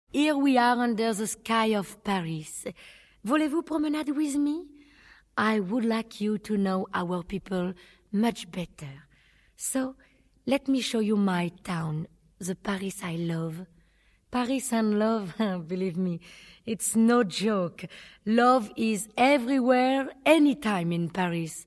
Here we are under the sky of Paris. Voulez-vous promenade with me? I would like you to know our people much better. So, let me show you my town, the Paris I love. Paris and love, believe me, it's no joke. Love is everywhere, anytime in Paris.